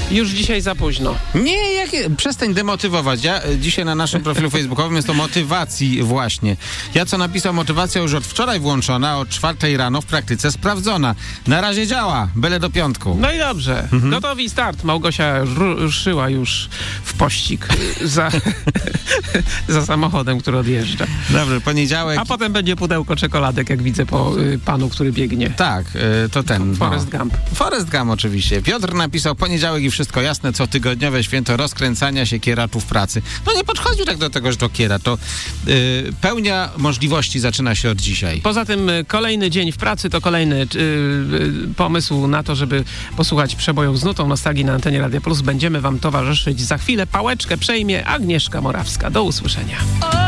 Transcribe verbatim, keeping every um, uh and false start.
Już dzisiaj za późno. Nie, jakie, przestań demotywować. Ja e, dzisiaj na naszym profilu facebookowym jest o motywacji właśnie. Ja co napisał, motywacja już od wczoraj włączona, od czwartej rano w praktyce sprawdzona. Na razie działa, byle do piątku. No i dobrze. Mhm. Gotowi start. Małgosia ru- ruszyła już w pościg za, za samochodem, który odjeżdża. Dobrze, poniedziałek. A potem będzie pudełko czekoladek, jak widzę po y, panu, który biegnie. Tak, y, to ten. Forrest no. Gump. Forrest Gump oczywiście. Piotr napisał poniedziałek i wszystko jasne, co tygodniowe święto rozkręcania się kieratów pracy. No nie podchodził tak do tego, że to kiera. To y, pełnia możliwości zaczyna się od dzisiaj. Poza tym y, kolejny dzień w pracy to kolejny y, y, pomysł na to, żeby posłuchać przebojów z nutą nostalgii na antenie Radia Plus. Będziemy wam towarzyszyć za chwilę. Pałeczkę przejmie Agnieszka Morawska. Do usłyszenia.